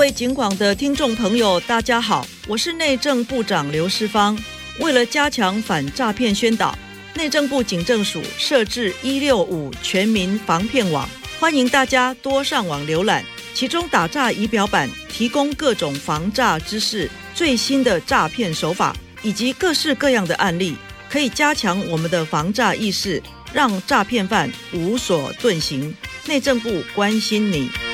位警广的听众朋友，大家好，我是内政部长刘世芳。为了加强反诈骗宣导，内政部警政署设置165全民防骗网，欢迎大家多上网浏览。其中打诈仪表板提供各种防诈知识、最新的诈骗手法以及各式各样的案例，可以加强我们的防诈意识，让诈骗犯无所遁形。内政部关心你。